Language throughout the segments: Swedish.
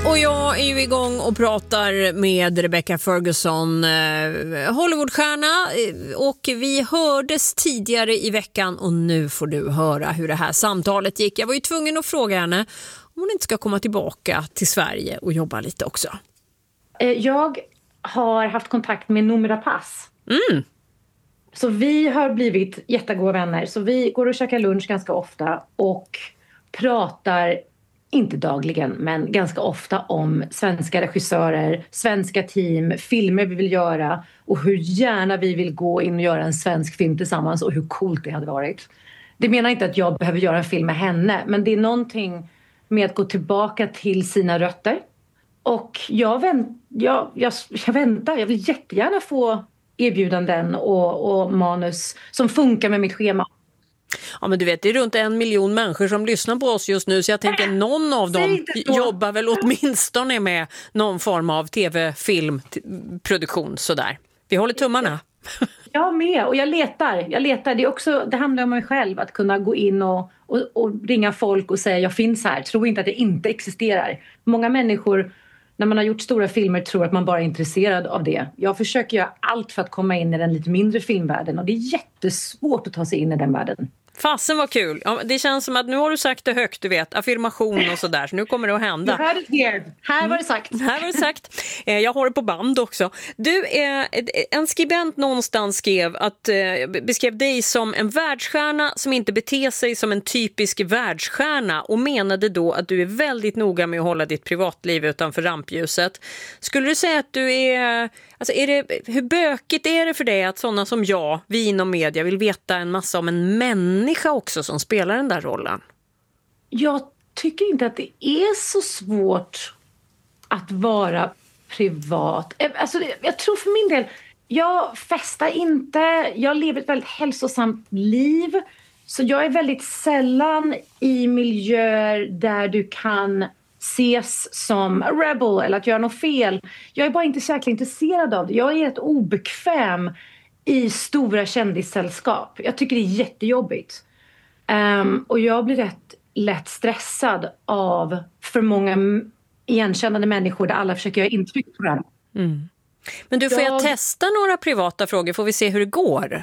Och jag är ju igång och pratar med Rebecca Ferguson, Hollywoodstjärna, och vi hördes tidigare i veckan och nu får du höra hur det här samtalet gick. Jag var ju tvungen att fråga henne om hon inte ska komma tillbaka till Sverige och jobba lite också. Jag har haft kontakt med Noomi Rapace. Så vi har blivit jättegoda vänner. Så vi går och käkar lunch ganska ofta och pratar, inte dagligen, men ganska ofta om svenska regissörer, svenska team, filmer vi vill göra och hur gärna vi vill gå in och göra en svensk film tillsammans och hur coolt det hade varit. Det menar inte att jag behöver göra en film med henne, men det är någonting med att gå tillbaka till sina rötter. Och jag väntar, jag vill jättegärna få erbjudanden och manus som funkar med mitt schema. Ja, men du vet, det är runt 1 miljon människor som lyssnar på oss just nu, så jag tänker någon av dem jobbar väl åtminstone med någon form av tv-filmproduktion sådär. Vi håller tummarna. Jag med, och jag letar. Det handlar om mig själv, att kunna gå in och ringa folk och säga jag finns här. Tro inte att det inte existerar. Många människor, när man har gjort stora filmer, tror att man bara är intresserad av det. Jag försöker göra allt för att komma in i den lite mindre filmvärlden, och det är jättesvårt att ta sig in i den världen. Fasen var kul. Ja, det känns som att nu har du sagt det högt, du vet, affirmation och sådär, så nu kommer det att hända. Här var det sagt. Här var det sagt. Jag har det på band också. Du, en skribent någonstans beskrev dig som en världsstjärna som inte beter sig som en typisk världsstjärna, och menade då att du är väldigt noga med att hålla ditt privatliv utanför rampljuset. Skulle du säga att du är... Alltså hur bökigt är det för dig att sådana som jag, vi inom media, vill veta en massa om en människa också som spelar den där rollen? Jag tycker inte att det är så svårt att vara privat. Alltså, jag tror för min del, jag festar inte, jag lever ett väldigt hälsosamt liv. Så jag är väldigt sällan i miljöer där du kan ses som a rebel eller att göra något fel. Jag är bara inte särskilt intresserad av det. Jag är rätt obekväm i stora kändissällskap. Jag tycker det är jättejobbigt. Och jag blir rätt lätt stressad av för många igenkännande människor där alla försöker göra intryck på dem. Men du, får jag testa några privata frågor? Får vi se hur det går?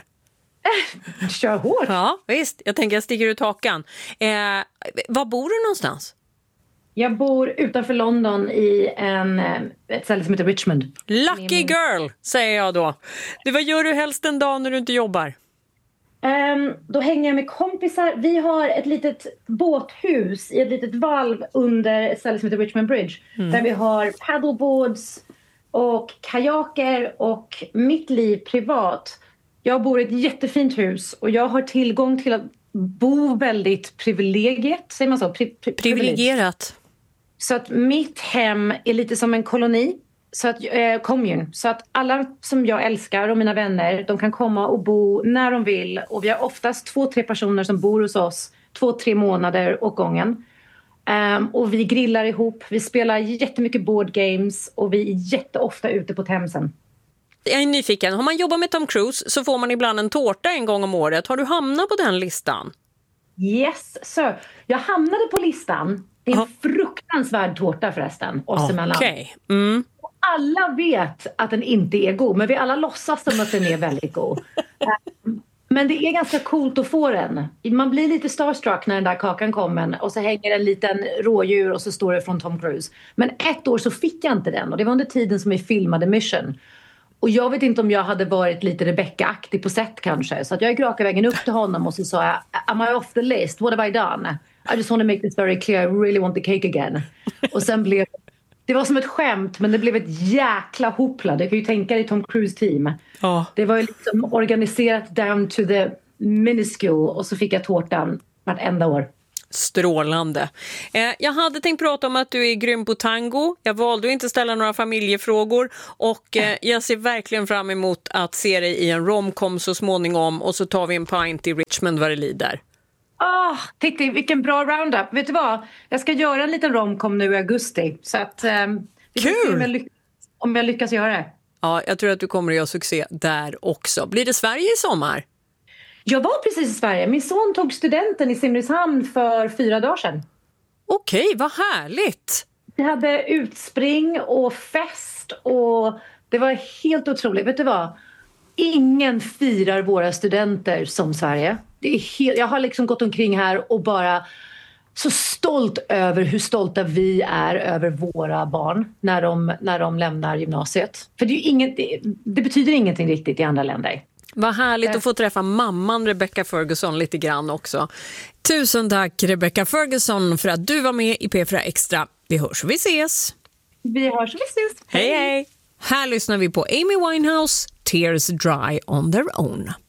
Kör hårt. Ja, visst. Jag tänker jag sticker ut hakan. Var bor du någonstans? Jag bor utanför London i ett ställe som heter Richmond. Lucky girl, säger jag då. Vad gör du helst en dag när du inte jobbar? Då hänger jag med kompisar. Vi har ett litet båthus i ett litet valv under ett ställe som heter Richmond Bridge. Där vi har paddleboards och kajaker och mitt liv privat. Jag bor i ett jättefint hus och jag har tillgång till att bo väldigt privilegierat. Säger man så? Privilegierat. Så att mitt hem är lite som en koloni. Så att, commune. Så att alla som jag älskar och mina vänner, de kan komma och bo när de vill. Och vi har oftast 2-3 personer som bor hos oss 2-3 månader åt gången. Och vi grillar ihop, vi spelar jättemycket board games och vi är jätteofta ute på Themsen. Jag är nyfiken, har man jobbat med Tom Cruise så får man ibland en tårta en gång om året. Har du hamnat på den listan? Yes, sir. Jag hamnade på listan. Det är en fruktansvärd tårta förresten, oss emellan. Okay. Alla vet att den inte är god, men vi alla låtsas som att den är väldigt god. Men det är ganska coolt att få den. Man blir lite starstruck när den där kakan kommer och så hänger en liten rådjur och så står det från Tom Cruise. Men ett år så fick jag inte den och det var under tiden som vi filmade Mission. Och jag vet inte om jag hade varit lite Rebecca-aktig på sätt kanske. Så att jag gick raka vägen upp till honom och så sa jag, am I off the list? What have I done? I just want to make this very clear. I really want the cake again. Och sen blev det var som ett skämt, men det blev ett jäkla hopla. Du kan ju tänka dig Tom Cruise team. Det var ju liksom organiserat down to the minuscule och så fick jag tårtan vartenda år. Strålande. Jag hade tänkt prata om att du är grym på tango. Jag valde att inte ställa några familjefrågor och jag ser verkligen fram emot att se dig i en romcom så småningom och så tar vi en pint i Richmond vad det lider. Titti, vilken bra roundup. Vet du vad? Jag ska göra en liten romcom nu i augusti. Så att vi får se om jag lyckas göra det. Ja, jag tror att du kommer att göra succé där också. Blir det Sverige i sommar? Jag var precis i Sverige. Min son tog studenten i Simrishamn för 4 dagar sedan. Okej, vad härligt. Vi hade utspring och fest och det var helt otroligt. Vet du vad? Ingen firar våra studenter som Sverige. Det är jag har liksom gått omkring här och bara så stolt över hur stolta vi är över våra barn när de lämnar gymnasiet. För det betyder ingenting riktigt i andra länder. Vad härligt att få träffa mamman Rebecca Ferguson lite grann också. Tusen tack Rebecca Ferguson för att du var med i P4 Extra. Vi hörs och vi ses. Vi hörs och vi ses. Hej hej! Här lyssnar vi på Amy Winehouse, Tears Dry on Their Own.